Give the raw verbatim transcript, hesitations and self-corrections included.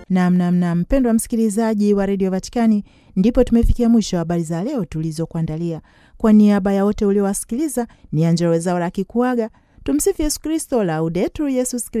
Namnamna mpendwa msikilizaji wa redio Vatikani, ndipo tumefikia mwisho wa habari za leo tulizokuandalia. Kwa niaba ya wote uliowasikiliza, ni Angella Rwezaura akikuaga. Tumsifu Yesu Kristo, Laudetur Yesus Kristo.